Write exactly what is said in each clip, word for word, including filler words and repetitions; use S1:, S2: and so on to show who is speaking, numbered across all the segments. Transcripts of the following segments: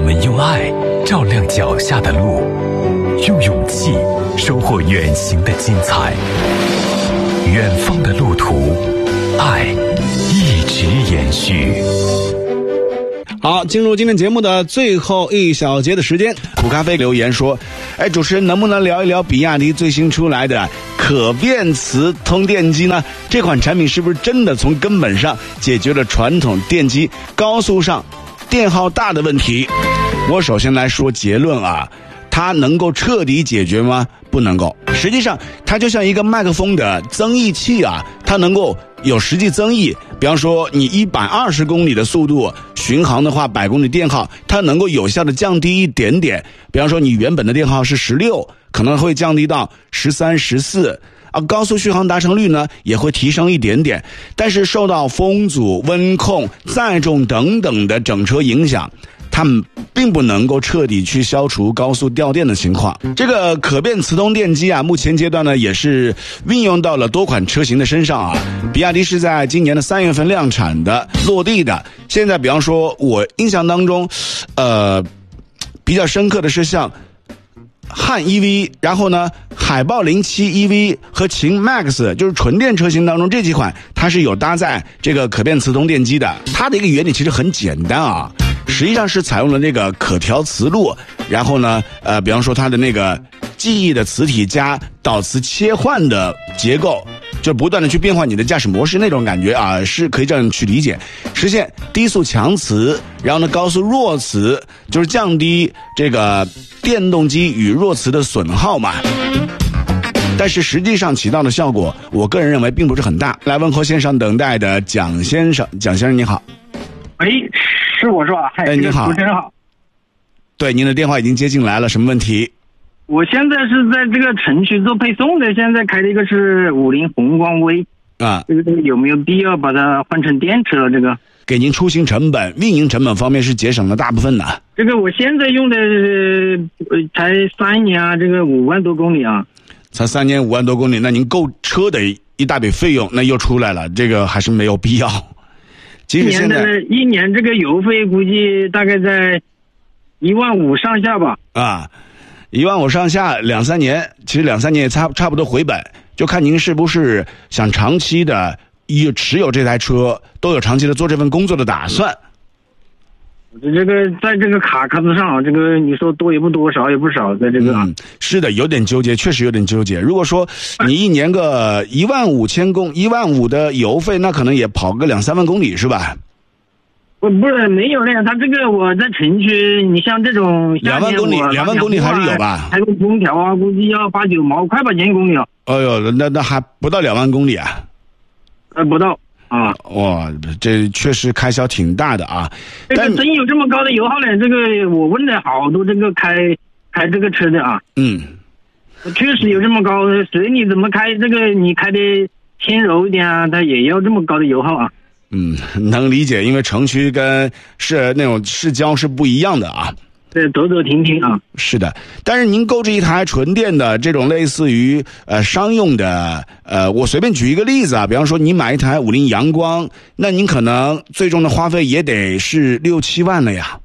S1: 们用爱照亮脚下的路，用勇气收获远行的精彩。远方的路途，爱一直延续。
S2: 好，进入今天节目的最后一小节的时间，苦咖啡留言说，哎，主持人能不能聊一聊比亚迪最新出来的可变磁通电机呢？这款产品是不是真的从根本上解决了传统电机高速上电耗大的问题？我首先来说结论啊，它能够彻底解决吗？不能够。实际上它就像一个麦克风的增益器啊，它能够有实际增益。比方说你一百二十公里的速度巡航的话，百公里电耗它能够有效的降低一点点。比方说你原本的电耗是十六，可能会降低到十三、十四啊，高速续航达成率呢也会提升一点点。但是受到风阻、温控、载重等等的整车影响，它们并不能够彻底去消除高速掉电的情况。这个可变磁通电机啊，目前阶段呢也是运用到了多款车型的身上啊。比亚迪是在今年的三月份量产的、落地的。现在比方说我印象当中呃比较深刻的是像汉 E V， 然后呢海豹零七 E V 和秦 Max， 就是纯电车型当中这几款它是有搭载这个可变磁通电机的。它的一个原理其实很简单啊，实际上是采用了那个可调磁路，然后呢呃比方说它的那个记忆的磁体加导磁切换的结构，就不断的去变换你的驾驶模式那种感觉啊，是可以这样去理解，实现低速强磁，然后呢高速弱磁，就是降低这个电动机与弱磁的损耗嘛。但是实际上起到的效果，我个人认为并不是很大。来问候线上等待的蒋先生，蒋先生你好。
S3: 哎，是我是吧？
S2: 哎，你好，
S3: 主持人好。
S2: 对，您的电话已经接进来了，什么问题？
S3: 我现在是在这个城区做配送的，现在开的一个是五菱宏光威
S2: 啊，
S3: 这个有没有必要把它换成电池了？这个
S2: 给您出行成本、运营成本方面是节省了大部分的。
S3: 这个我现在用的呃才三年啊，这个五万多公里啊，
S2: 才三年五万多公里，那您购车的一大笔费用那又出来了，这个还是没有必要。即使现在
S3: 一年的一年这个油费估计大概在一万五上下吧。
S2: 啊。一万五上下，两三年，其实两三年也差差不多回本，就看您是不是想长期的有持有这台车，都有长期的做这份工作的打算。
S3: 这个在这个卡卡子上，这个你说多也不多，少也不少，在这个、
S2: 嗯、是的，有点纠结，确实有点纠结。如果说你一年个一万五千公一万五的油费，那可能也跑个两三万公里是吧？
S3: 不不是没有那样，他这个我在城区，你像这种
S2: 两万公里，两万公里还是有吧？
S3: 还有空调啊，估计要八九毛块吧钱一公里啊。
S2: 哎呦，那那还不到两万公里啊？
S3: 呃，不到啊。
S2: 哇，这确实开销挺大的啊。
S3: 这个真有这么高的油耗呢？这个我问了好多这个开开这个车的啊。
S2: 嗯。
S3: 确实有这么高，随你怎么开，这个你开的轻柔一点啊，它也要这么高的油耗啊。
S2: 嗯，能理解，因为城区跟是那种市郊是不一样的啊。
S3: 对，走走停停啊。
S2: 是的，但是您购置一台纯电的这种类似于呃商用的，呃，我随便举一个例子啊，比方说你买一台五菱阳光，那您可能最终的花费也得是六七万了呀。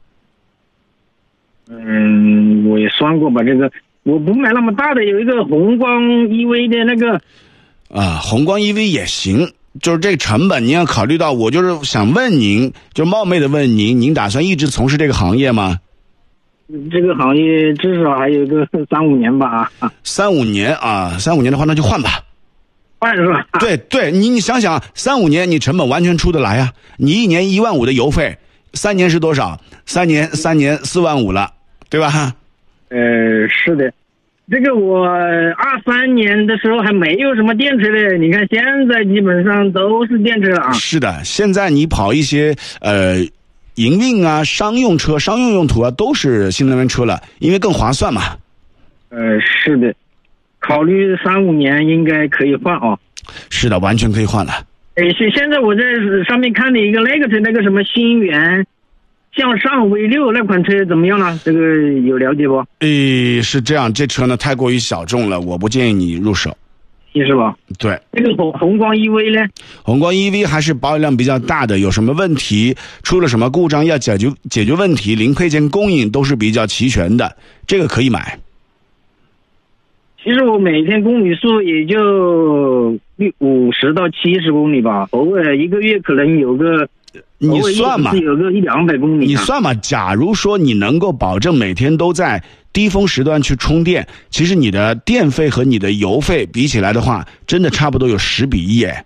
S3: 嗯，我也算过吧，这个我不买那么大的，有一个宏光 E V 的那个。
S2: 啊，宏光 E V 也行。就是这个成本，您要考虑到。我就是想问您，就冒昧的问您，您打算一直从事这个行业吗？
S3: 这个行业至少还有个三五年吧。啊，
S2: 三五年啊，三五年的话，那就换吧。
S3: 换是吧？
S2: 对对，你你想想，三五年你成本完全出得来啊！你一年一万五的油费，三年是多少？三年三年四万五了，对吧？
S3: 呃，是的。这个我二三年的时候还没有什么电池的，你看现在基本上都是电池了啊。
S2: 是的，现在你跑一些呃营运啊、商用车、商用用途啊，都是新能源车了，因为更划算嘛。
S3: 呃，是的，考虑三五年应该可以换啊。
S2: 是的，完全可以换了。
S3: 哎，现现在我在上面看了一个那个那个什么新源向上 V 六那款车怎么样呢？这个有了解不？
S2: 诶，是这样，这车呢太过于小众了，我不建议你入手。
S3: 七是吧？
S2: 对。
S3: 这个红红光 E V 呢？
S2: 红光 E V 还是保有量比较大的，有什么问题，出了什么故障要解决解决问题，零配件供应都是比较齐全的，这个可以买。
S3: 其实我每天公里数也就五十到七十公里吧，偶尔一个月可能有个，
S2: 你算嘛，
S3: 有个一两百公里。
S2: 你算嘛，假如说你能够保证每天都在低峰时段去充电，其实你的电费和你的油费比起来的话，真的差不多有十比一哎。